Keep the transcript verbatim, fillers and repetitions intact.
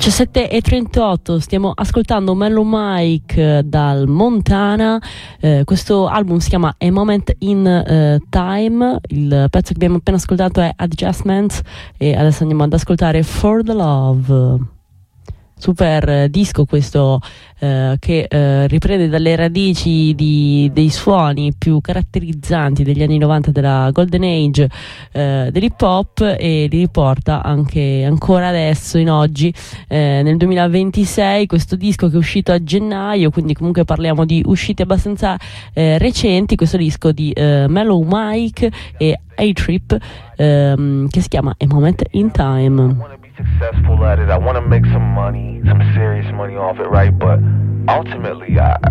diciassette e trentotto, stiamo ascoltando Mellow Mike dal Montana. Eh, questo album si chiama A Moment in uh, Time. Il pezzo che abbiamo appena ascoltato è Adjustments e adesso andiamo ad ascoltare For the Love. Super eh, disco questo eh, che eh, riprende dalle radici di, dei suoni più caratterizzanti degli anni novanta della Golden Age eh, dell'hip hop e li riporta anche ancora adesso in oggi eh, nel duemilaventisei. Questo disco che è uscito a gennaio, quindi comunque parliamo di uscite abbastanza eh, recenti. Questo disco di eh, Mellow Mike e A-Trip ehm, che si chiama A Moment in Time. Successful at it. I want to make some money, some serious money off it, right? But ultimately, I,